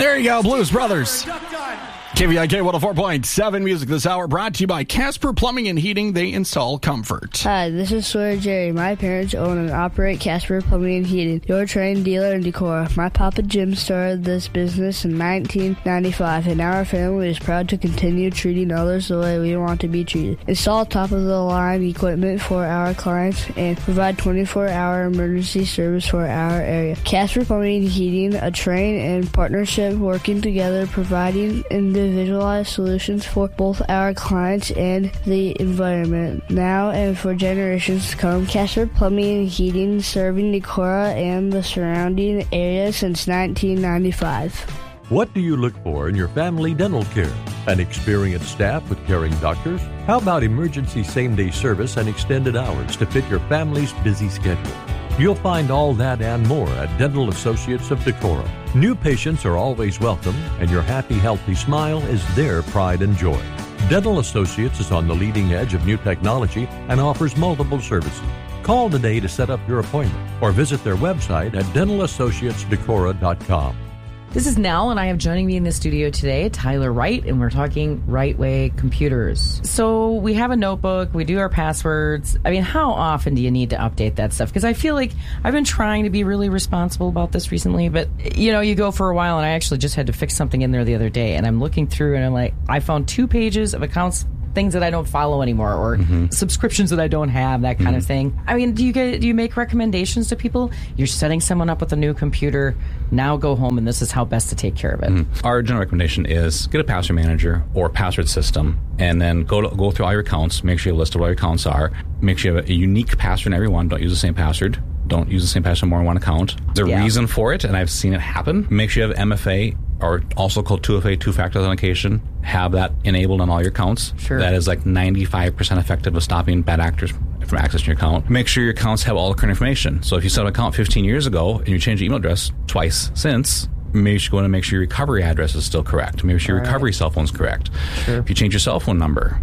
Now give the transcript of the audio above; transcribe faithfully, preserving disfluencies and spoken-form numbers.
There you go, Blues Brothers. K V I K one oh four point seven music this hour brought to you by Casper Plumbing and Heating. They install comfort. Hi, this is Sawyer Jerry. My parents own and operate Casper Plumbing and Heating, your trained dealer in Decorah. My Papa Jim started this business in nineteen ninety-five, and now our family is proud to continue treating others the way we want to be treated. Install top-of-the-line equipment for our clients and provide twenty-four hour emergency service for our area. Casper Plumbing and Heating, a train and partnership working together, providing individualized solutions for both our clients and the environment now and for generations to come. Casper Plumbing and Heating, serving Decorah and the surrounding area since nineteen ninety-five. What do you look for in your family dental care? An experienced staff with caring doctors? How about emergency same-day service and extended hours to fit your family's busy schedule? You'll find all that and more at Dental Associates of Decorah. New patients are always welcome, and your happy, healthy smile is their pride and joy. Dental Associates is on the leading edge of new technology and offers multiple services. Call today to set up your appointment or visit their website at dental associates decorah dot com. This is Nell, and I have joining me in the studio today Tyler Wright, and we're talking Right Way Computers. So we have a notebook, we do our passwords. I mean, how often do you need to update that stuff? Because I feel like I've been trying to be really responsible about this recently, but, you know, you go for a while, and I actually just had to fix something in there the other day, and I'm looking through, and I'm like, I found two pages of accounts, things that I don't follow anymore, or mm-hmm. subscriptions that I don't have, that kind mm-hmm. of thing. I mean, do you get, do you make recommendations to people? You're setting someone up with a new computer, now go home, and this is how best to take care of it. Mm-hmm. Our general recommendation is get a password manager or password system, and then go to, go through all your accounts, make sure you have a list of what your accounts are, make sure you have a unique password in every one, don't use the same password. Don't use the same password more than one account. There's a yeah. reason for it, and I've seen it happen. Make sure you have M F A, or also called two F A, two-factor authentication. Have that enabled on all your accounts. Sure. That is like ninety-five percent effective of stopping bad actors from accessing your account. Make sure your accounts have all the current information. So if you set up an account fifteen years ago and you change your email address twice since, maybe you should go in and make sure your recovery address is still correct. Maybe sure your all recovery right. cell phone is correct. Sure. If you change your cell phone number,